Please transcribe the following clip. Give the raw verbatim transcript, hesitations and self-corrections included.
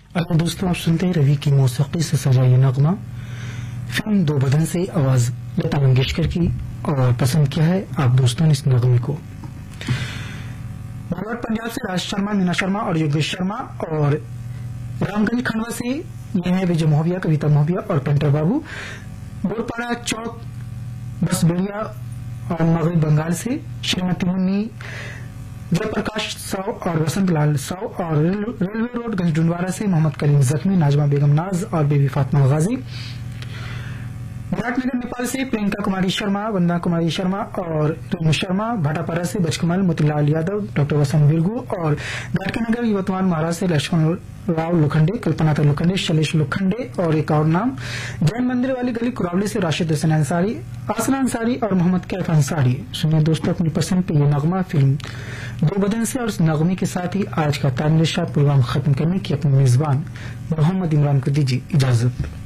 अगर दोस्तों आप सुनते हैं रवि की मौसीकी से सजा ये नगमा, फिल्म दो बदन से आवाज लता मंगेशकर की, और पसंद किया है आप दोस्तों ने इस नगमे को। बागवाट पंजाब से राज शर्मा, मीना शर्मा और योगेश शर्मा, और रामगंज खंडवा से ये है विजय मोहबिया, कविता मोहबिया और पेंटर बाबू। बोरपाड़ा चौक बसबेड़िया और मगरब बंगाल से श्रीमती मुन्नी, जयप्रकाश साव और वसंत लाल साव, और रेलवे रोड गंजडुंडवारा से मोहम्मद करीम जख्मी, नाजमा बेगम नाज और बेबी फातिमा गाजी। विराटनगर नेपाल से प्रियंका कुमारी शर्मा, वंदना कुमारी शर्मा और रेणु शर्मा। भाटापारा से बचकमल, मोतीलाल यादव, डॉक्टर वसंत बिरगू, और घाटकीनगर युवतवान महाराज से लक्ष्मण राव लोखंडे, कल्पना लोखंडे, शैलेश लोखंडे, और एक और नाम जैन मंदिर वाली गली कुरावली से राशिद हुसैन अंसारी, आसना अंसारी और मोहम्मद कैफ अंसारी। सुनिए दोस्तों अपनी पसंद पे ये नगमा फिल्म दो बदन से, और इस नगमे के साथ ही आज का ताननिशा प्रोग्राम खत्म करने की अपने मेजबान मोहम्मद इमरान को दीजिए इजाजत।